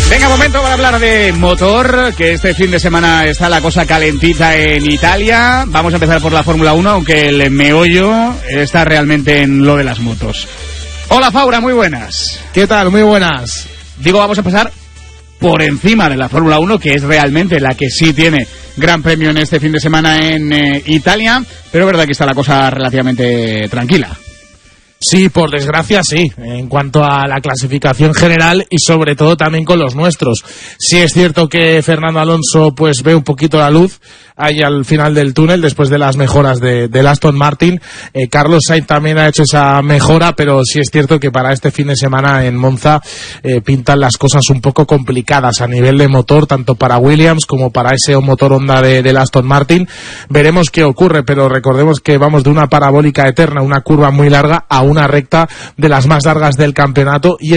Venga, momento para hablar de motor, que este fin de semana está la cosa calentita en Italia. Vamos a empezar por la Fórmula 1, aunque el meollo está realmente en lo de las motos. Hola, Faura, muy buenas. ¿Qué tal? Muy buenas. Digo, vamos a pasar por encima de la Fórmula 1, que es realmente la que sí tiene gran premio en este fin de semana en Italia, pero es verdad que está la cosa relativamente tranquila. Sí, por desgracia sí, en cuanto a la clasificación general y sobre todo también con los nuestros. Sí es cierto que Fernando Alonso pues ve un poquito la luz ahí al final del túnel después de las mejoras del Aston Martin. Carlos Sainz también ha hecho esa mejora, pero sí es cierto que para este fin de semana en Monza pintan las cosas un poco complicadas a nivel de motor, tanto para Williams como para ese motor Honda del Aston Martin. Veremos qué ocurre, pero recordemos que vamos de una parabólica eterna, una curva muy larga, a una recta de las más largas del campeonato, y